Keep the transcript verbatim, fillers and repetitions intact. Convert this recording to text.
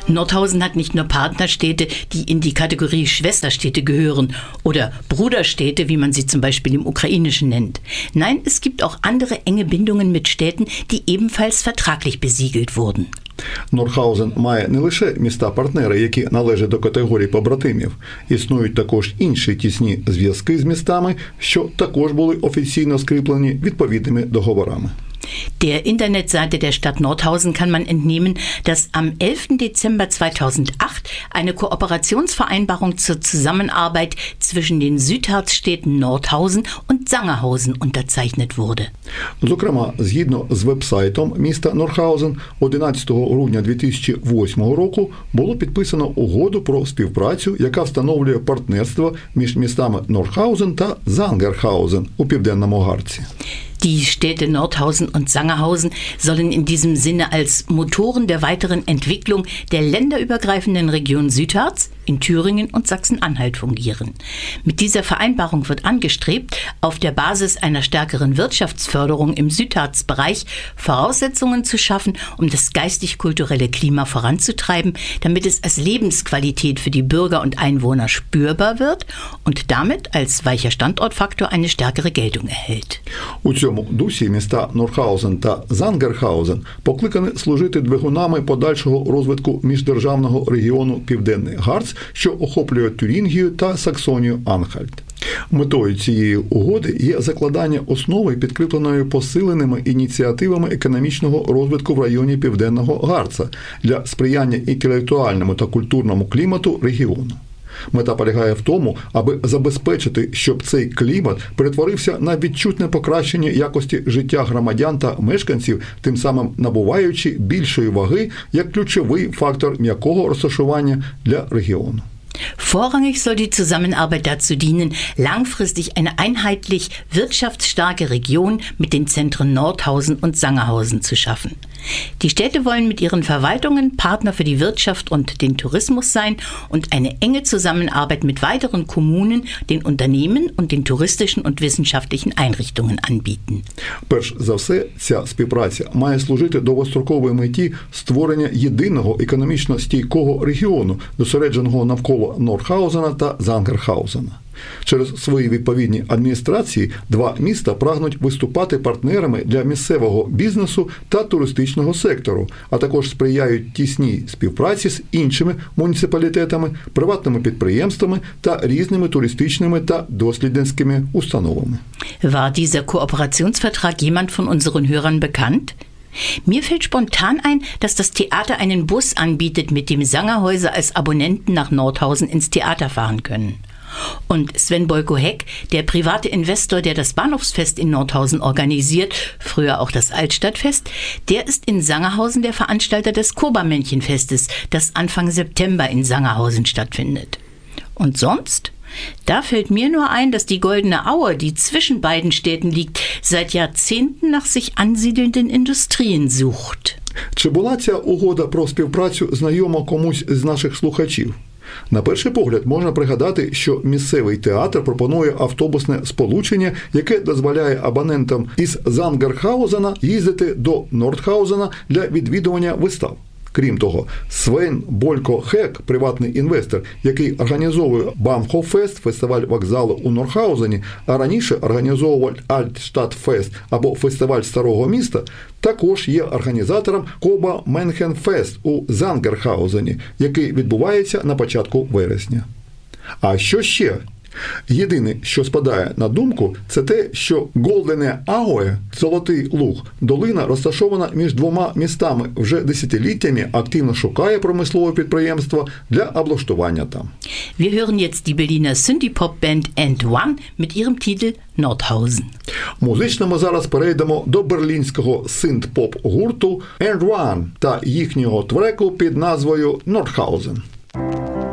Nordhausen hat nicht nur Partnerstädte, die in die Kategorie Schwesterstädte gehören oder Bruderstädte, wie man sie zum Beispiel im Ukrainischen nennt. Nein, es gibt auch andere enge Bindungen mit Städten, die ebenfalls vertraglich besiegelt wurden. Нордхаузен має не лише міста-партнери, які належать до категорії побратимів. Існують також інші тісні зв'язки з містами, що також були офіційно скріплені відповідними договорами. Der Internetseite der Stadt Nordhausen kann man entnehmen, dass am elften Dezember zweitausendacht eine Kooperationsvereinbarung zur Zusammenarbeit zwischen den Südharzstädten Nordhausen und Sangerhausen unterzeichnet wurde. Зокрема, згідно з веб-сайтом міста Нордхаузен, одинадцятого грудня дві тисячі восьмого року було підписано угоду про співпрацю, яка встановлює партнерство між містами Нордхаузен та Зангерхаузен у Південному Гарці. Die Städte Nordhausen und Sangerhausen sollen in diesem Sinne als Motoren der weiteren Entwicklung der länderübergreifenden Region Südharz in Thüringen und Sachsen-Anhalt fungieren. Mit dieser Vereinbarung wird angestrebt, auf der Basis einer stärkeren Wirtschaftsförderung im Südharzbereich Voraussetzungen zu schaffen, um das geistig-kulturelle Klima voranzutreiben, damit es als Lebensqualität für die Bürger und Einwohner spürbar wird und damit als weicher Standortfaktor eine stärkere Geltung erhält. У цьому дусі міста Нордхаузен та Зангерхаузен покликані служити двигунами подальшого розвитку міждержавного регіону Південний Гарц, що охоплює Тюрінгію та Саксонію-Анхальт. Метою цієї угоди є закладання основи, підкріпленої посиленими ініціативами економічного розвитку в районі Південного Гарца для сприяння інтелектуальному та культурному клімату регіону. Мета полягає в тому, аби забезпечити, щоб цей клімат перетворився на відчутне покращення якості життя громадян та мешканців, тим самим набуваючи більшої ваги як ключовий фактор м'якого розташування для регіону. Vorrangig soll die Zusammenarbeit dazu dienen, langfristig eine einheitlich wirtschaftsstarke Region mit den Zentren Nordhausen und Sangerhausen zu schaffen. Die Städte wollen mit ihren Verwaltungen Partner für die Wirtschaft und den Tourismus sein und eine enge Zusammenarbeit mit weiteren Kommunen, den Unternehmen und den touristischen und wissenschaftlichen Einrichtungen anbieten. Перш за все, ця співпраця має служити довгостроковій меті створення єдиного економічно стійкого регіону, зосередженого навколо Нордхаузена та Зангерхаузена. Через свої відповідні адміністрації два міста прагнуть виступати партнерами для місцевого бізнесу та туристичного сектору, а також сприяють тісній співпраці з іншими муніципалітетами, приватними підприємствами та різними туристичними та дослідницькими установами. War dieser Kooperationsvertrag jemand von unseren Hörern bekannt? Mir fällt spontan ein, dass das Theater einen Bus anbietet, mit dem Sangerhäuser als Abonnenten nach Nordhausen ins Theater fahren können. Und Sven Boyko-Heck, der private Investor, der das Bahnhofsfest in Nordhausen organisiert, früher auch das Altstadtfest, der ist in Sangerhausen der Veranstalter des Koba-Männchenfestes, das Anfang September in Sangerhausen stattfindet. Und sonst? Da fällt mir nur ein, dass die Goldene Aue, die zwischen beiden Städten liegt, seit Jahrzehnten nach sich ansiedelnden Industrien sucht. Чи була ця угода про співпрацю знайома комусь з наших слухачів? На перший погляд можна пригадати, що місцевий театр пропонує автобусне сполучення, яке дозволяє абонентам із Зангерхаузена їздити до Нордхаузена для відвідування вистав. Крім того, Свен Болько-Хек, приватний інвестор, який організовує Bahnhofsfest, фестиваль вокзалу у Нордхаузені, а раніше організовував Altstadtfest або фестиваль старого міста, також є організатором Koba-Männchenfest у Зангерхаузені, який відбувається на початку вересня. А що ще? Єдине, що спадає на думку, це те, що Goldene Aue, Золотий Луг, долина розташована між двома містами, вже десятиліттями активно шукає промислове підприємство для облаштування там. Wir hören jetzt die Berliner Synthie-Pop-Band And One mit ihrem Titel Nordhausen. Музично ми зараз перейдемо до берлінського синт-поп-гурту And One та їхнього треку під назвою Nordhausen.